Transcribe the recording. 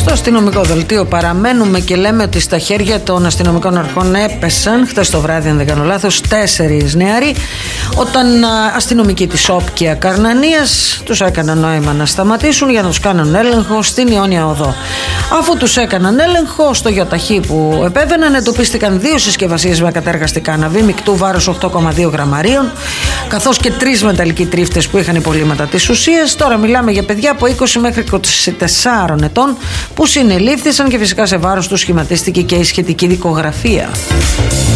Στο αστυνομικό δελτίο παραμένουμε και λέμε ότι στα χέρια των αστυνομικών αρχών έπεσαν χτες το βράδυ, αν δεν κάνω λάθος, 4 νεαροί, όταν αστυνομικοί της Όπκια Καρνανίας τους έκαναν νόημα να σταματήσουν για να τους κάνουν έλεγχο στην Ιόνια Οδό. Αφού τους έκαναν έλεγχο, στο γιοταχή που επέβαιναν εντοπίστηκαν 2 συσκευασίες με κατέργαστη κάναβη μεικτού βάρους 8,2 γραμμαρίων, καθώς και 3 μεταλλικοί τρίφτες που είχαν υπολείμματα της ουσίας. Τώρα μιλάμε για παιδιά από 20 μέχρι 24 ετών που συνελήφθησαν και φυσικά σε βάρος τους σχηματίστηκε και η σχετική δικογραφία.